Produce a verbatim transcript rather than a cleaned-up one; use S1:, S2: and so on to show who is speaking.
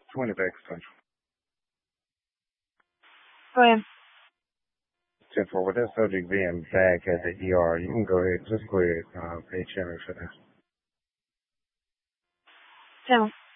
S1: twenty back central.
S2: Go ahead.
S1: ten four, with that subject being back at the E R, you can go ahead, just go ahead, uh, pay Cherry for that.
S2: Tim.